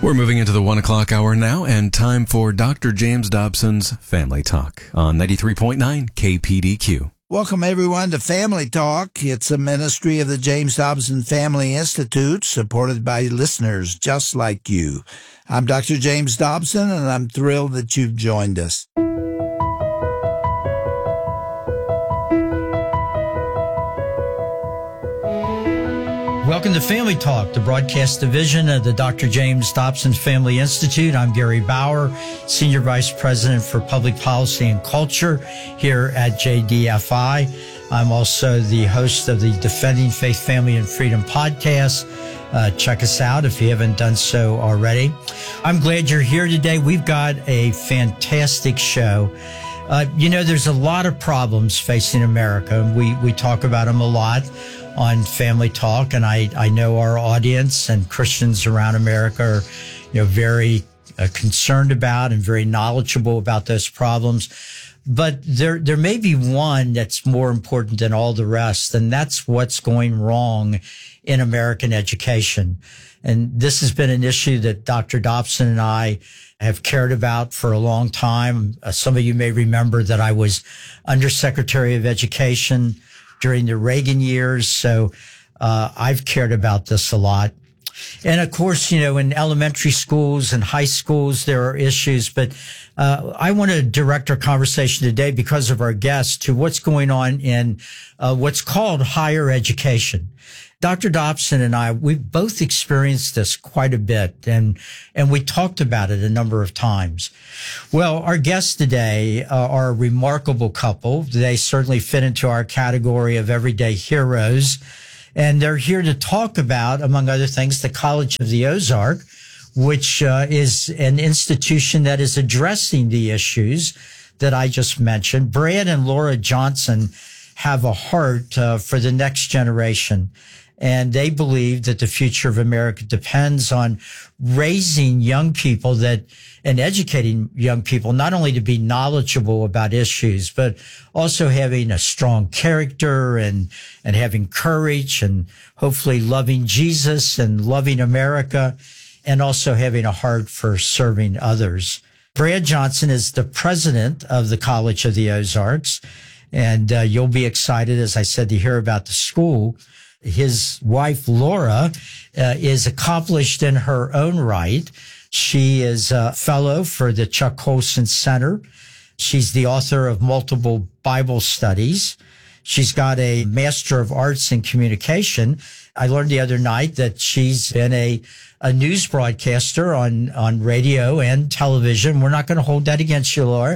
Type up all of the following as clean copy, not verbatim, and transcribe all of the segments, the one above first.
We're moving into the 1 o'clock hour now, and time for Dr. James Dobson's Family Talk on 93.9 KPDQ. Welcome, everyone, to Family Talk. It's a ministry of the James Dobson Family Institute, supported by listeners just like you. I'm Dr. James Dobson, and I'm thrilled that you've joined us. Welcome to Family Talk, the broadcast division of the Dr. James Dobson Family Institute. I'm Gary Bauer, Senior Vice President for Public Policy and Culture here at JDFI. I'm also the host of the Defending Faith, Family, and Freedom podcast. Check us out if you haven't done so already. I'm glad you're here today. We've got a fantastic show. There's a lot of problems facing America. We talk about them a lot on Family Talk, and I know our audience and Christians around America are, very concerned about and very knowledgeable about those problems. But there may be one that's more important than all the rest, and that's what's going wrong in American education. And this has been an issue that Dr. Dobson and I have cared about for a long time. Some of you may remember that I was Undersecretary of Education during the Reagan years. So I've cared about this a lot. And of course, in elementary schools and high schools, there are issues. But I want to direct our conversation today, because of our guests, to what's going on in what's called higher education. Dr. Dobson and I, we've both experienced this quite a bit, and we talked about it a number of times. Well, our guests today are a remarkable couple. They certainly fit into our category of everyday heroes, and they're here to talk about, among other things, the College of the Ozark, which is an institution that is addressing the issues that I just mentioned. Brad and Laura Johnson have a heart for the next generation. And they believe that the future of America depends on raising young people and educating young people, not only to be knowledgeable about issues, but also having a strong character and having courage and hopefully loving Jesus and loving America, and also having a heart for serving others. Brad Johnson is the president of the College of the Ozarks, and you'll be excited, as I said, to hear about the school. His wife, Laura, is accomplished in her own right. She is a fellow for the Chuck Colson Center. She's the author of multiple Bible studies. She's got a Master of Arts in Communication. I learned the other night that she's been a news broadcaster on radio and television. We're not going to hold that against you, Laura.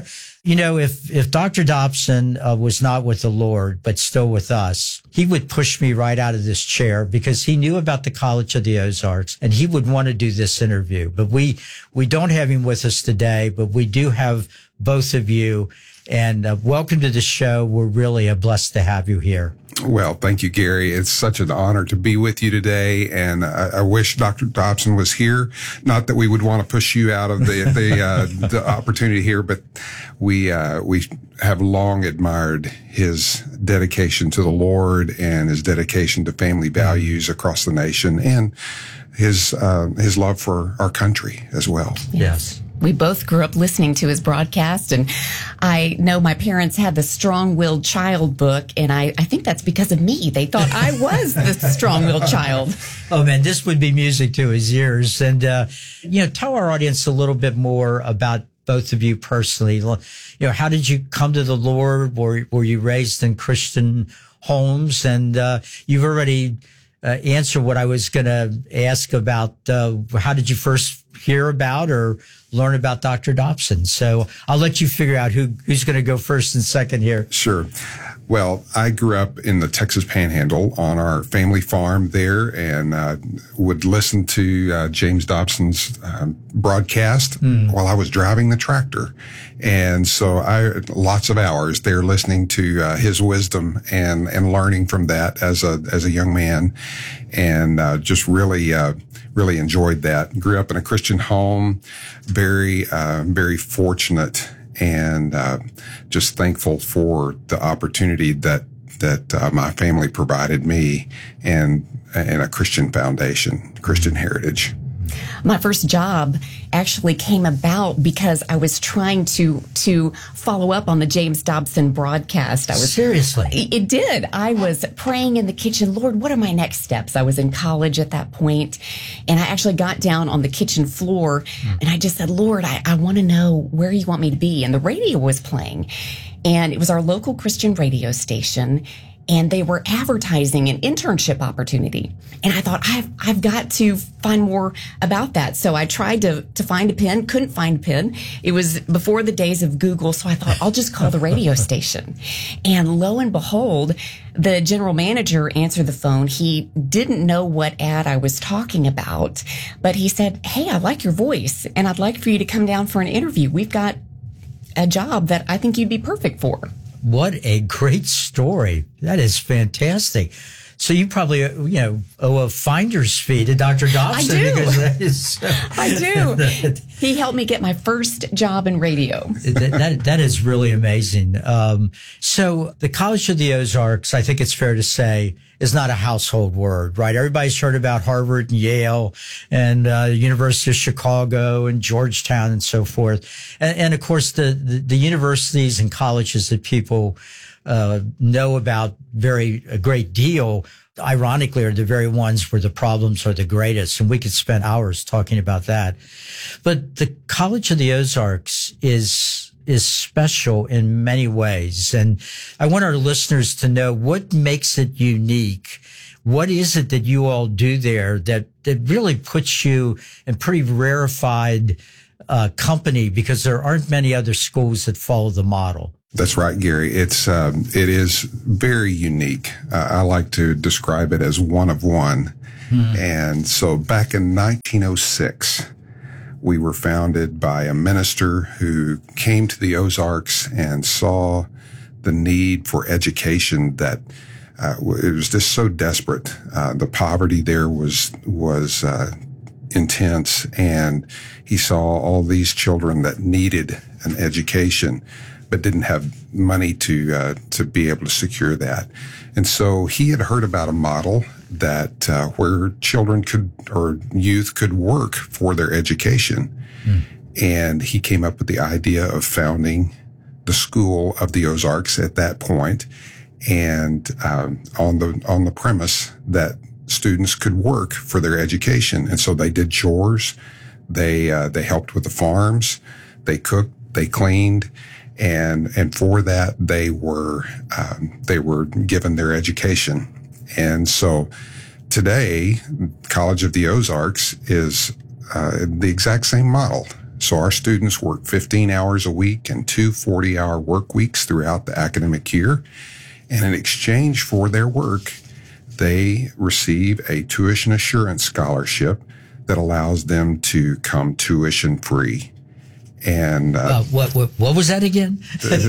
If Dr. Dobson was not with the Lord, but still with us, he would push me right out of this chair, because he knew about the College of the Ozarks and he would want to do this interview. But we don't have him with us today, but we do have both of you. And welcome to the show. We're really blessed to have you here. Well, thank you, Gary. It's such an honor to be with you today. And I wish Dr. Dobson was here. Not that we would want to push you out of the opportunity here, but we have long admired his dedication to the Lord and his dedication to family values across the nation, and his love for our country as well. Yes. We both grew up listening to his broadcast, and I know my parents had the Strong-Willed Child book, and I think that's because of me. They thought I was the strong-willed child. Oh, man, this would be music to his ears. And, tell our audience a little bit more about both of you personally. How did you come to the Lord? Were you raised in Christian homes? And you've already answered what I was going to ask about. How did you first hear about or learn about Dr. Dobson? So I'll let you figure out who's going to go first and second here. Sure. Well, I grew up in the Texas Panhandle on our family farm there, and would listen to James Dobson's broadcast while I was driving the tractor. And so lots of hours there listening to his wisdom and learning from that as a young man, and just really enjoyed that. Grew up in a Christian home, very fortunate, and just thankful for the opportunity that my family provided me, and a Christian foundation, Christian heritage. My first job actually came about because I was trying to follow up on the James Dobson broadcast. Seriously? It did. I was praying in the kitchen, Lord, what are my next steps? I was in college at that point, and I actually got down on the kitchen floor, and I just said, Lord, I want to know where you want me to be. And the radio was playing, and it was our local Christian radio station, and they were advertising an internship opportunity. And I thought, I've got to find more about that. So I tried to find a pen, couldn't find a pen. It was before the days of Google. So I thought, I'll just call the radio station. And lo and behold, the general manager answered the phone. He didn't know what ad I was talking about, but he said, hey, I like your voice, and I'd like for you to come down for an interview. We've got a job that I think you'd be perfect for. What a great story. That is fantastic. So you probably, owe a finder's fee to Dr. Dobson. I do. Because that is, I do. He helped me get my first job in radio. That is really amazing. So the College of the Ozarks, I think it's fair to say, is not a household word, right? Everybody's heard about Harvard and Yale and University of Chicago and Georgetown and so forth. And of course, the universities and colleges that people know about a great deal, ironically, are the very ones where the problems are the greatest. And we could spend hours talking about that. But the College of the Ozarks is special in many ways. And I want our listeners to know what makes it unique. What is it that you all do there that really puts you in pretty rarefied company, because there aren't many other schools that follow the model? That's right, Gary. It is very unique. I like to describe it as one of one. And so back in 1906, we were founded by a minister who came to the Ozarks and saw the need for education that it was just so desperate. The poverty there was intense, and he saw all these children that needed an education but didn't have money to be able to secure that. And so he had heard about a model that where children or youth could work for their education. And he came up with the idea of founding the School of the Ozarks at that point, and on the premise that students could work for their education. And so they did chores, they helped with the farms, they cooked, they cleaned, and for that they were given their education. And so today, College of the Ozarks is the exact same model. So our students work 15 hours a week and 2 40-hour work weeks throughout the academic year. And in exchange for their work, they receive a tuition assurance scholarship that allows them to come tuition free. And what was that again?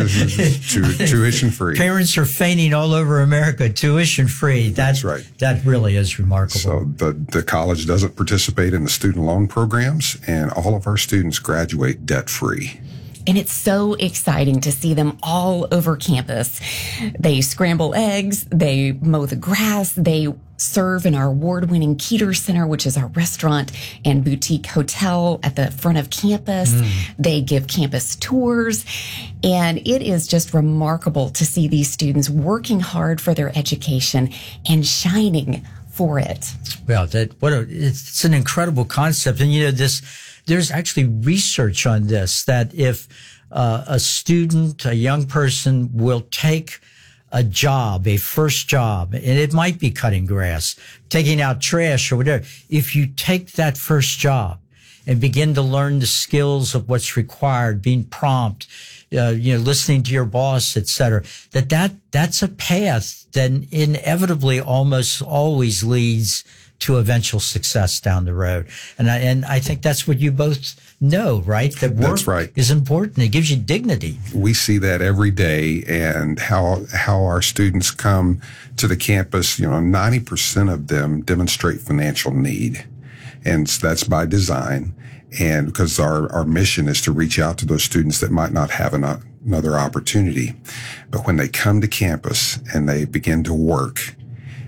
Tuition free. Parents are fainting all over America. Tuition free. That's right. That really is remarkable. So the college doesn't participate in the student loan programs, and all of our students graduate debt free. And it's so exciting to see them all over campus. They scramble eggs, they mow the grass, they serve in our award-winning Keeter Center, which is our restaurant and boutique hotel at the front of campus. They give campus tours, and it is just remarkable to see these students working hard for their education and shining for it. Well, it's an incredible concept. And there's actually research on this, that if a student, a young person will take a job, a first job, and it might be cutting grass, taking out trash or whatever. If you take that first job and begin to learn the skills of what's required, being prompt, listening to your boss, et cetera, that's a path that inevitably almost always leads to eventual success down the road. And I think that's what you both know, right? That work is important. It gives you dignity. We see that every day, and how our students come to the campus, 90% of them demonstrate financial need. And that's by design. And because our mission is to reach out to those students that might not have another opportunity. But when they come to campus and they begin to work,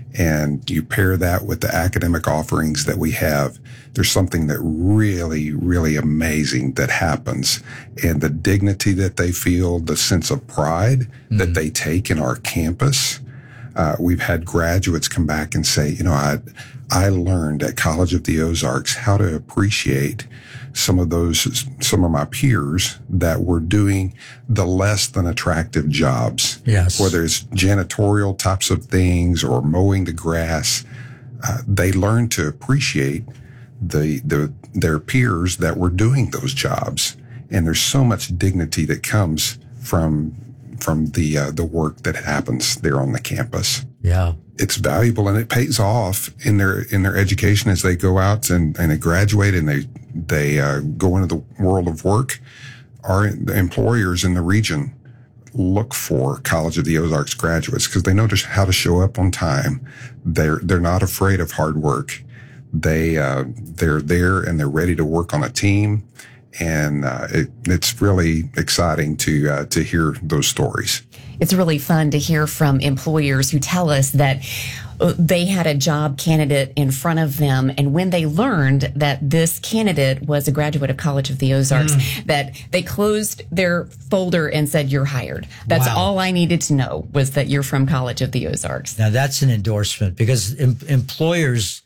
and you pair that with the academic offerings that we have, there's something that really, really amazing that happens. And the dignity that they feel, the sense of pride that they take in our campus. We've had graduates come back and say, I learned at College of the Ozarks how to appreciate some of my peers that were doing the less than attractive jobs. Yes. Whether it's janitorial types of things or mowing the grass, they learned to appreciate their peers that were doing those jobs. And there's so much dignity that comes from the work that happens there on the campus. Yeah. It's valuable and it pays off in their education as they go out and they graduate and they go into the world of work. Our employers in the region look for College of the Ozarks graduates because they know how to show up on time. They're not afraid of hard work. They're there and they're ready to work on a team. And it's really exciting to hear those stories. It's really fun to hear from employers who tell us that they had a job candidate in front of them, and when they learned that this candidate was a graduate of College of the Ozarks, that they closed their folder and said, "You're hired." That's all I needed to know, was that you're from College of the Ozarks. Now that's an endorsement, because employers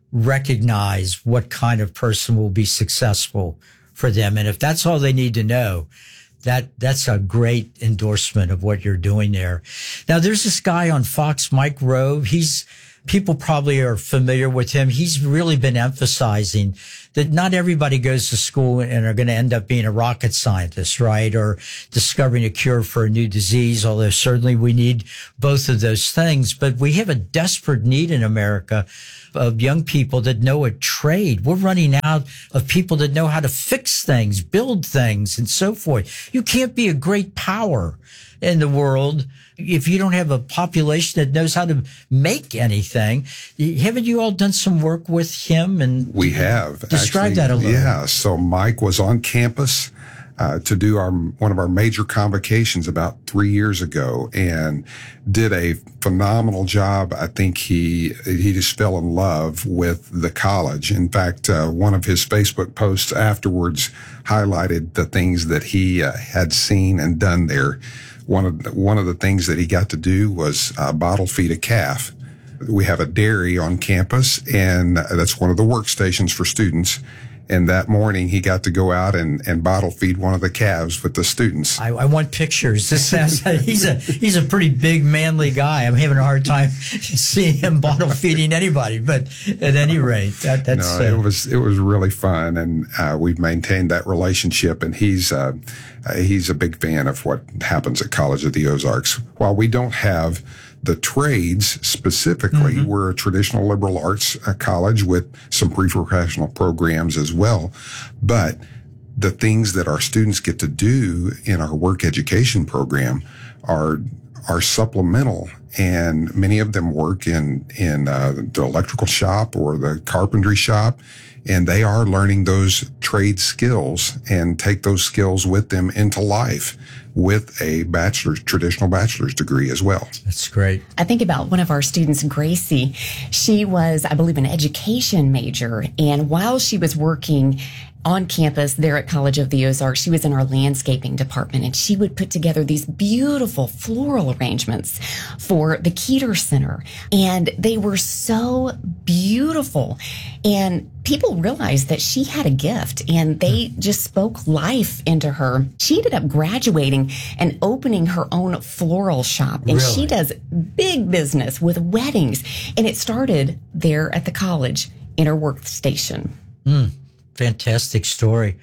recognize what kind of person will be successful for them. And if that's all they need to know, that's a great endorsement of what you're doing there. Now, there's this guy on Fox, Mike Rowe. People probably are familiar with him. He's really been emphasizing that not everybody goes to school and are going to end up being a rocket scientist, right? Or discovering a cure for a new disease, although certainly we need both of those things. But we have a desperate need in America of young people that know a trade. We're running out of people that know how to fix things, build things, and so forth. You can't be a great power in the world if you don't have a population that knows how to make anything. Haven't you all done some work with him? And we have. Describe that a little. Yeah. So Mike was on campus to do one of our major convocations about 3 years ago, and did a phenomenal job. I think he just fell in love with the college. In fact, one of his Facebook posts afterwards highlighted the things that he had seen and done there. One of the things that he got to do was bottle feed a calf. We have a dairy on campus, and that's one of the workstations for students. And that morning, he got to go out and bottle feed one of the calves with the students. I want pictures. He's a pretty big, manly guy. I'm having a hard time seeing him bottle feeding anybody. But at any rate, it was really fun, and we've maintained that relationship. And he's a big fan of what happens at College of the Ozarks. While we don't have the trades specifically, we're a traditional liberal arts college with some pre-professional programs as well. But the things that our students get to do in our work education program are supplemental. And many of them work in the electrical shop or the carpentry shop. And they are learning those trade skills and take those skills with them into life with a traditional bachelor's degree as well. That's great. I think about one of our students, Gracie. She was, I believe, an education major. And while she was working on campus there at College of the Ozarks, she was in our landscaping department, and she would put together these beautiful floral arrangements for the Keeter Center. And they were so beautiful. And people realized that she had a gift, and they just spoke life into her. She ended up graduating and opening her own floral shop. And she does big business with weddings. And it started there at the college in her workstation. Fantastic story.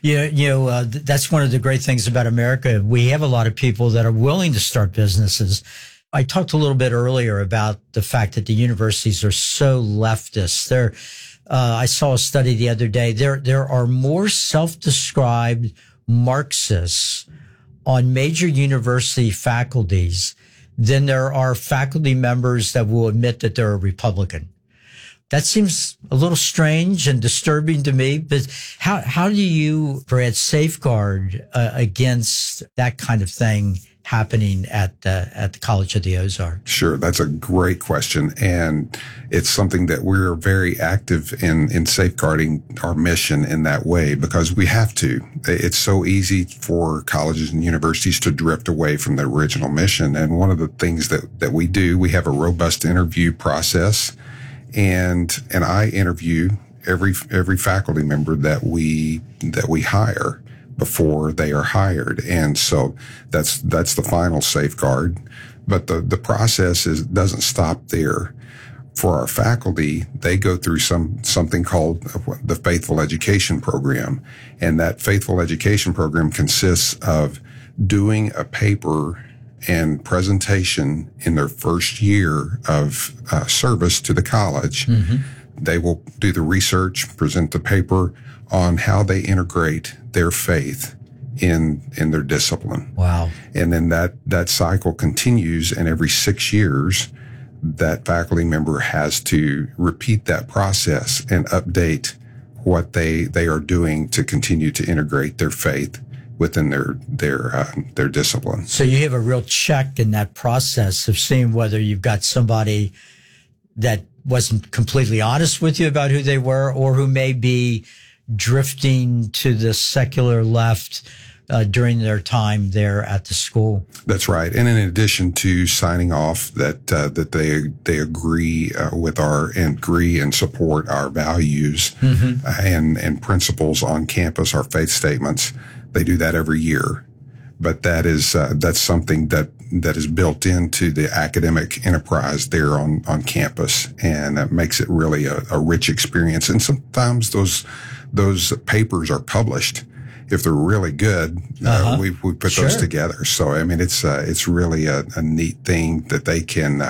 That's one of the great things about America. We have a lot of people that are willing to start businesses. I talked a little bit earlier about the fact that the universities are so leftist. I saw a study the other day. There are more self-described Marxists on major university faculties than there are faculty members that will admit that they're a Republican. That seems a little strange and disturbing to me, but how do you, Brad, safeguard against that kind of thing happening at the College of the Ozarks? Sure. That's a great question. And it's something that we're very active in safeguarding our mission in that way, because we have to. It's so easy for colleges and universities to drift away from the original mission. And one of the things that we do, we have a robust interview process, and I interview every faculty member that we hire before they are hired. And so that's the final safeguard. But the process doesn't stop there. For our faculty, they go through something called the Faithful Education Program. And that Faithful Education Program consists of doing a paper and presentation in their first year of service to the college. Mm-hmm. They will do the research, present the paper on how they integrate their faith in their discipline. Wow. And then that cycle continues, and every 6 years, that faculty member has to repeat that process and update what they are doing to continue to integrate their faith within their discipline. So you have a real check in that process of seeing whether you've got somebody that wasn't completely honest with you about who they were, or who may be drifting to the secular left during their time there at the school. That's right. And in addition to signing off that they agree with agree and support our values mm-hmm. and principles on campus, our faith statements, they do that every year. But that's something that is built into the academic enterprise there on campus, and that makes it really a rich experience. And sometimes those papers are published. If they're really good, we put those together. So, I mean, it's really a neat thing that they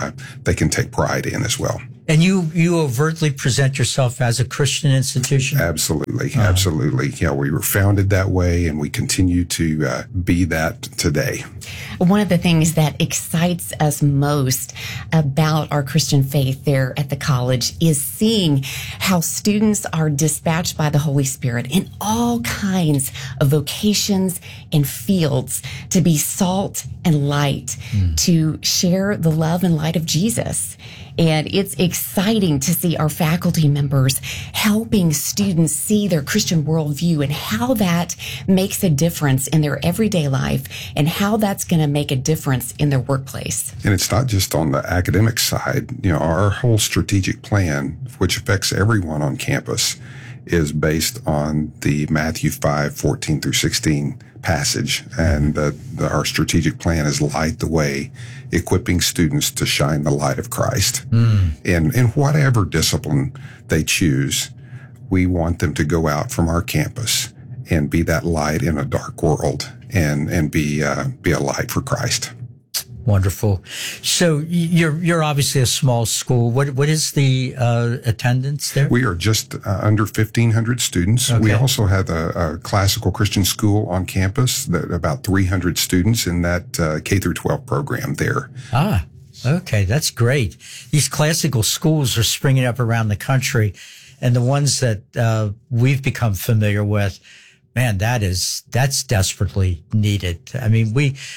can take pride in as well. And you overtly present yourself as a Christian institution? Absolutely. Absolutely. Yeah, we were founded that way, and we continue to be that today. One of the things that excites us most about our Christian faith there at the college is seeing how students are dispatched by the Holy Spirit in all kinds of vocations and fields to be salt and light, to share the love and light of Jesus. And it's exciting to see our faculty members helping students see their Christian worldview and how that makes a difference in their everyday life, and how that's going to make a difference in their workplace. And it's not just on the academic side. You know, our whole strategic plan, which affects everyone on campus, is based on the Matthew 5:14 through 16 passage. And our strategic plan is Light the Way, equipping students to shine the light of Christ. In whatever discipline they choose, we want them to go out from our campus and be that light in a dark world, and be a light for Christ. Wonderful. So you're obviously a small school. What is the attendance there? We are just under 1,500 students. Okay. We also have a classical Christian school on campus, about 300 students in that K through 12 program there. Ah, okay, that's great. These classical schools are springing up around the country, and the ones that we've become familiar with, man, that's desperately needed. I mean,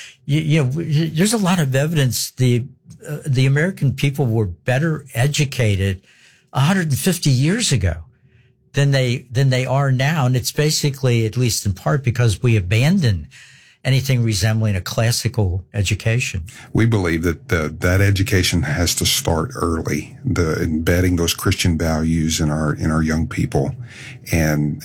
there's a lot of evidence the American people were better educated 150 years ago than they are now, and it's basically, at least in part, because we abandoned anything resembling a classical education. We believe that education has to start early, embedding those Christian values in our young people, and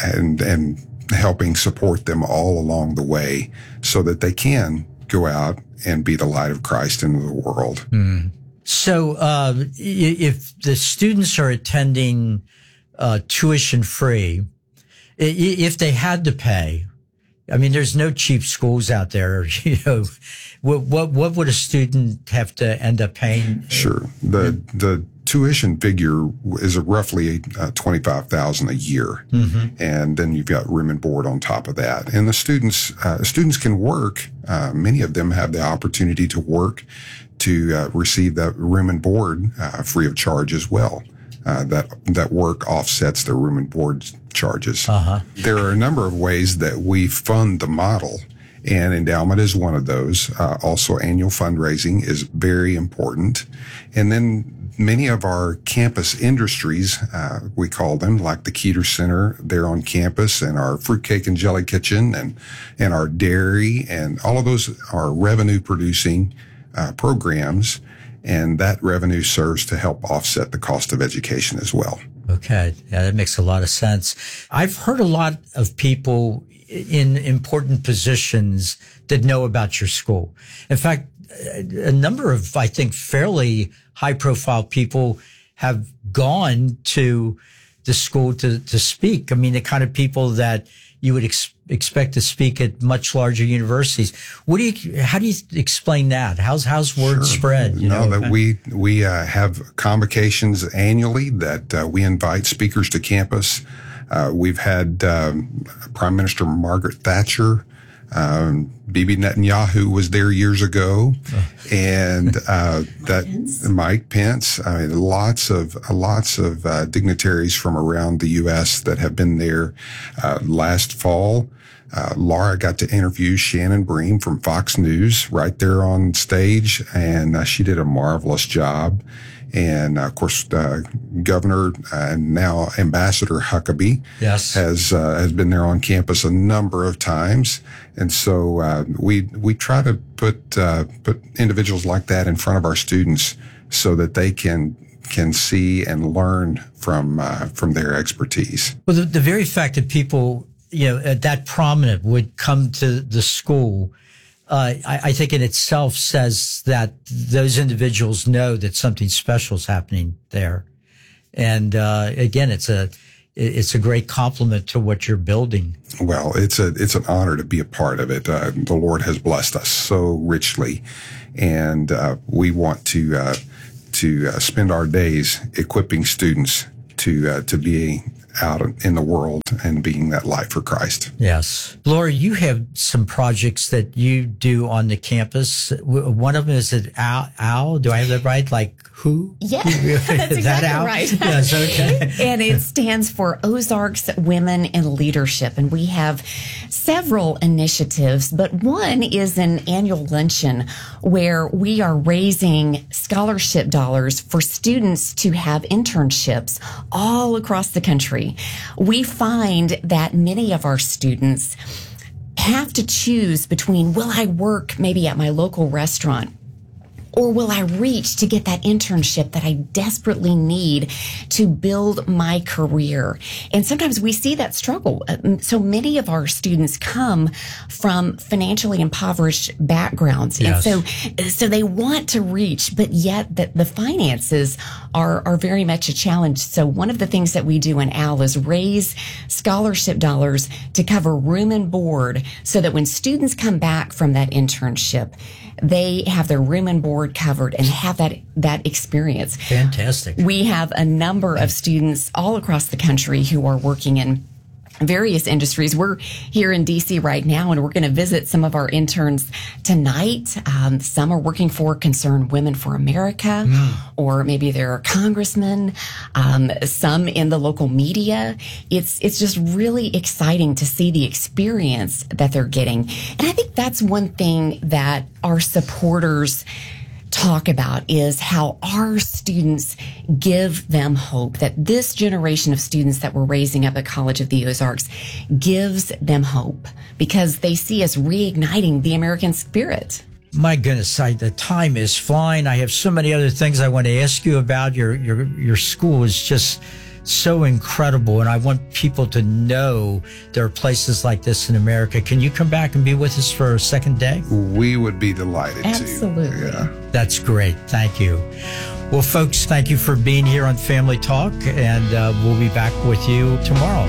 helping support them all along the way so that they can go out and be the light of Christ into the world. So if the students are attending tuition free, if they had to pay, I mean, there's no cheap schools out there, you know, what would a student have to end up paying? Sure. The tuition figure is roughly $25,000 a year, and then you've got room and board on top of that. And the students can work. Many of them have the opportunity to work to receive that room and board free of charge as well. That work offsets their room and board charges. There are a number of ways that we fund the model, And endowment is one of those. Also, annual fundraising is very important. And then many of our campus industries, we call them, like the Keeter Center there on campus, and our fruitcake and jelly kitchen, and our dairy, and all of those are revenue producing programs. And that revenue serves to help offset the cost of education as well. Okay. Yeah, that makes a lot of sense. I've heard a lot of people in important positions that know about your school. In fact, a number of, I think, fairly high profile people have gone to the school to speak. I mean, the kind of people that you would expect to speak at much larger universities. How do you explain that? How's word spread? We have convocations annually that we invite speakers to campus. We've had Prime Minister Margaret Thatcher, Bibi Netanyahu was there years ago, and Mike Pence. I mean, lots of dignitaries from around the U.S. that have been there. Last fall, Laura got to interview Shannon Bream from Fox News right there on stage, and she did a marvelous job. And of course, Governor and now Ambassador Huckabee has been there on campus a number of times. And so we try to put individuals like that in front of our students so that they can see and learn from their expertise. Well, the very fact that people that prominent would come to the school, I think in itself says that those individuals know that something special is happening there. And, again, it's a great compliment to what you're building. Well, it's an honor to be a part of it. The Lord has blessed us so richly, and we want to spend our days equipping students to be out in the world and being that light for Christ. Yes. Laura, you have some projects that you do on the campus. One of them is at OWL. Do I have that right? Like who? Yeah, that's exactly right. Yes, okay. And it stands for Ozarks Women in Leadership. And we have several initiatives, but one is an annual luncheon where we are raising scholarship dollars for students to have internships all across the country. We find that many of our students have to choose between, will I work maybe at my local restaurant, or will I reach to get that internship that I desperately need to build my career? And sometimes we see that struggle. So many of our students come from financially impoverished backgrounds. Yes. And so they want to reach, but yet the finances are very much a challenge. So one of the things that we do in OWL is raise scholarship dollars to cover room and board so that when students come back from that internship, they have their room and board covered and have that experience. Fantastic. We have a number of students all across the country who are working in various industries. We're here in DC right now, and we're going to visit some of our interns tonight. Some are working for Concerned Women for America, or maybe they're congressmen, some in the local media. It's just really exciting to see the experience that they're getting. And I think that's one thing that our supporters talk about is how our students give them hope, that this generation of students that we're raising up at College of the Ozarks gives them hope because they see us reigniting the American spirit. My goodness, the time is flying. I have so many other things I want to ask you about. Your school is just so incredible, and I want people to know there are places like this in America. Can you come back and be with us for a second day? We would be delighted to. Absolutely. Yeah. That's great. Thank you. Well, folks, thank you for being here on Family Talk, and we'll be back with you tomorrow.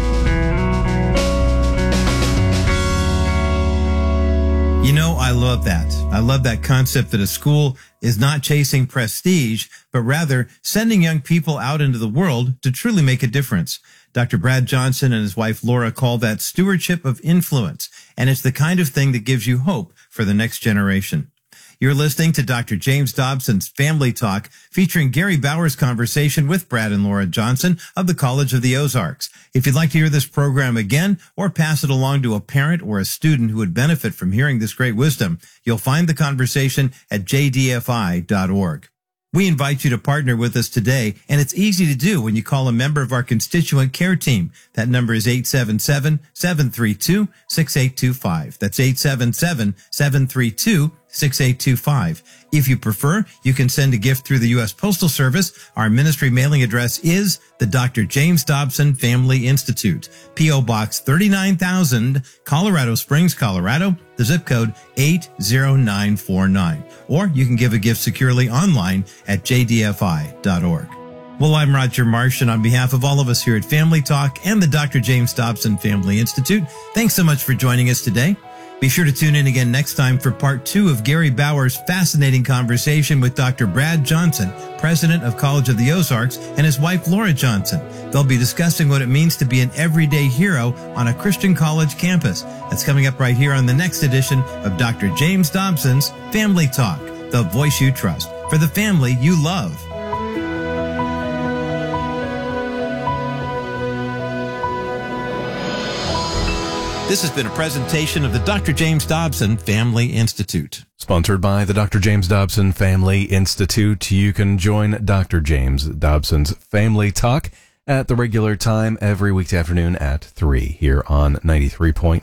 You know, I love that. I love that concept that a school is not chasing prestige, but rather sending young people out into the world to truly make a difference. Dr. Brad Johnson and his wife Laura call that stewardship of influence, and it's the kind of thing that gives you hope for the next generation. You're listening to Dr. James Dobson's Family Talk, featuring Gary Bauer's conversation with Brad and Laura Johnson of the College of the Ozarks. If you'd like to hear this program again or pass it along to a parent or a student who would benefit from hearing this great wisdom, you'll find the conversation at jdfi.org. We invite you to partner with us today, and it's easy to do when you call a member of our constituent care team. That number is 877-732-6825. That's 877-732-6825. If you prefer, you can send a gift through the U.S. Postal Service. Our ministry mailing address is the Dr. James Dobson Family Institute, P.O. Box 39,000, Colorado Springs, Colorado, the zip code 80949. Or you can give a gift securely online at jdfi.org. Well, I'm Roger Marsh, and on behalf of all of us here at Family Talk and the Dr. James Dobson Family Institute, thanks so much for joining us today. Be sure to tune in again next time for part 2 of Gary Bauer's fascinating conversation with Dr. Brad Johnson, president of College of the Ozarks, and his wife, Laura Johnson. They'll be discussing what it means to be an everyday hero on a Christian college campus. That's coming up right here on the next edition of Dr. James Dobson's Family Talk, the voice you trust, for the family you love. This has been a presentation of the Dr. James Dobson Family Institute. Sponsored by the Dr. James Dobson Family Institute. You can join Dr. James Dobson's Family Talk at the regular time every weekday afternoon at 3 here on 93.9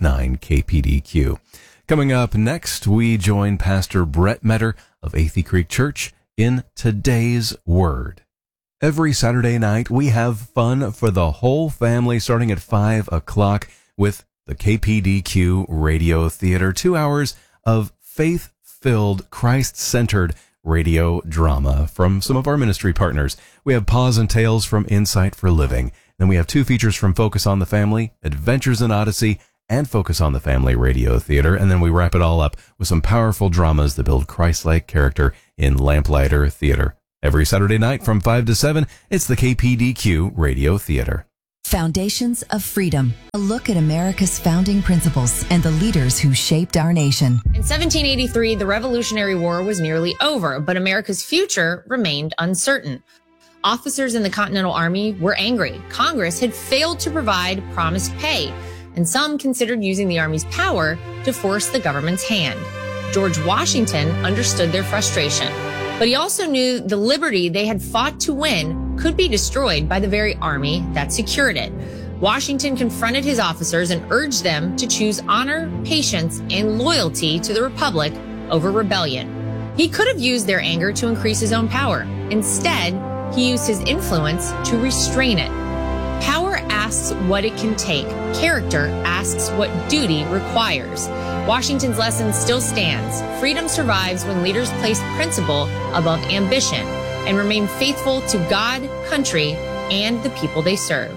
KPDQ. Coming up next, we join Pastor Brett Metter of Athey Creek Church in Today's Word. Every Saturday night, we have fun for the whole family starting at 5 o'clock with the KPDQ Radio Theater, 2 hours of faith-filled, Christ-centered radio drama from some of our ministry partners. We have Pause and Tales from Insight for Living. Then we have 2 features from Focus on the Family, Adventures in Odyssey, and Focus on the Family Radio Theater. And then we wrap it all up with some powerful dramas that build Christ-like character in Lamplighter Theater. Every Saturday night from 5 to 7, it's the KPDQ Radio Theater. Foundations of Freedom, a look at America's founding principles and the leaders who shaped our nation. In 1783, the Revolutionary War was nearly over, but America's future remained uncertain. Officers in the Continental Army were angry. Congress had failed to provide promised pay, and some considered using the Army's power to force the government's hand. George Washington understood their frustration, but he also knew the liberty they had fought to win could be destroyed by the very army that secured it. Washington confronted his officers and urged them to choose honor, patience, and loyalty to the Republic over rebellion. He could have used their anger to increase his own power. Instead, he used his influence to restrain it. Power asks what it can take. Character asks what duty requires. Washington's lesson still stands. Freedom survives when leaders place principle above ambition and remain faithful to God, country, and the people they serve.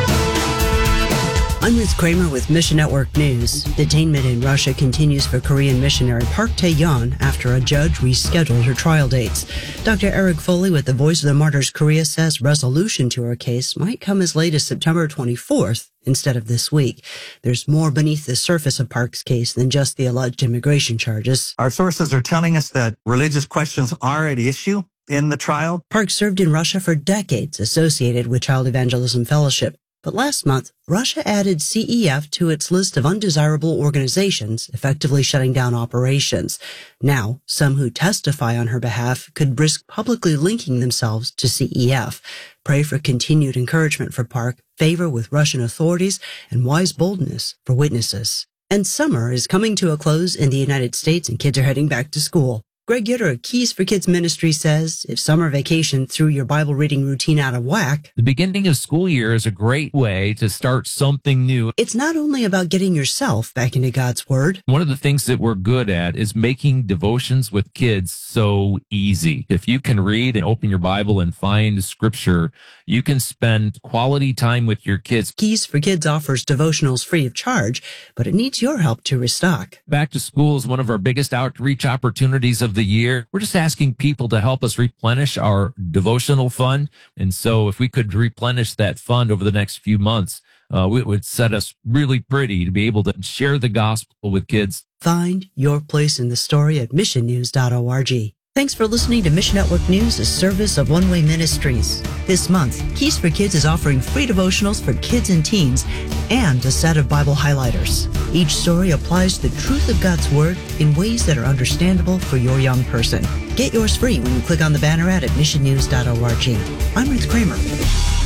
I'm Ruth Kramer with Mission Network News. Detainment in Russia continues for Korean missionary Park Tae-yeon after a judge rescheduled her trial dates. Dr. Eric Foley with the Voice of the Martyrs Korea says resolution to her case might come as late as September 24th instead of this week. There's more beneath the surface of Park's case than just the alleged immigration charges. Our sources are telling us that religious questions are at issue in the trial. Park served in Russia for decades, associated with Child Evangelism Fellowship. But last month, Russia added CEF to its list of undesirable organizations, effectively shutting down operations. Now, some who testify on her behalf could risk publicly linking themselves to CEF. Pray for continued encouragement for Park, favor with Russian authorities, and wise boldness for witnesses. And summer is coming to a close in the United States, and kids are heading back to school. Greg Gitter of Keys for Kids Ministry says if summer vacation threw your Bible reading routine out of whack, the beginning of school year is a great way to start something new. It's not only about getting yourself back into God's Word. One of the things that we're good at is making devotions with kids so easy. If you can read and open your Bible and find Scripture, you can spend quality time with your kids. Keys for Kids offers devotionals free of charge, but it needs your help to restock. Back to school is one of our biggest outreach opportunities of the year. We're just asking people to help us replenish our devotional fund. And so if we could replenish that fund over the next few months, it would set us really pretty to be able to share the gospel with kids Find your place in the story at missionnews.org. Thanks for listening to Mission Network News, a service of One Way Ministries. This month, Keys for Kids is offering free devotionals for kids and teens and a set of Bible highlighters. Each story applies the truth of God's Word in ways that are understandable for your young person. Get yours free when you click on the banner ad at missionnews.org. I'm Ruth Kramer.